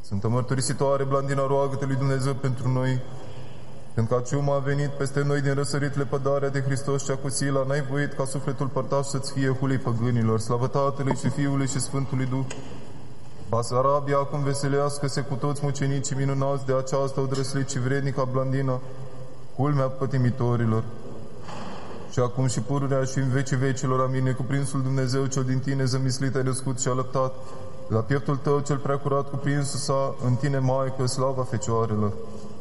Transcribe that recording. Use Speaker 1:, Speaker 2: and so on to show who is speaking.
Speaker 1: Sfântă Mărturisitoare Blandina, roagă-te lui Dumnezeu pentru noi. Când ca ciuma a venit peste noi din răsărit lepădarea de Hristos cea cu sila, n-ai voit ca sufletul părtaș să-ți fie hulei păgânilor. Slavă Tatălui și Fiului și Sfântului Duh. Basarabia acum veselească-se cu toți mucenicii minunați de această odrăslit și vrednică Blandina, culmea pătimitorilor. Și acum și pururea și în vecii vecilor, amin, cuprinsul Dumnezeu cel din tine zămislit ai născut și alăptat, la pieptul tău cel prea curat cuprinsul sa în tine, Maică, slava Fecioarelor.